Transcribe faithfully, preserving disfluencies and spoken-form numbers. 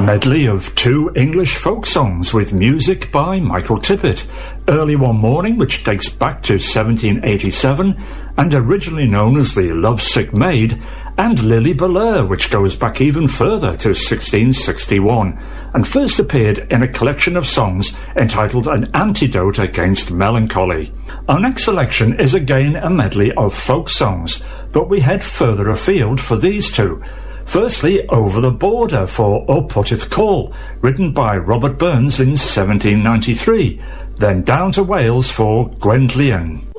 medley of two English folk songs with music by Michael Tippett. Early One Morning, which dates back to seventeen eighty-seven, and originally known as the Lovesick Maid, and Lily Balleur, which goes back even further to sixteen sixty-one, and first appeared in a collection of songs entitled An Antidote Against Melancholy. Our next selection is again a medley of folk songs, but we head further afield for these two. Firstly, Over the Border for O Putteth Call, written by Robert Burns in seventeen ninety-three, then down to Wales for Gwenllian.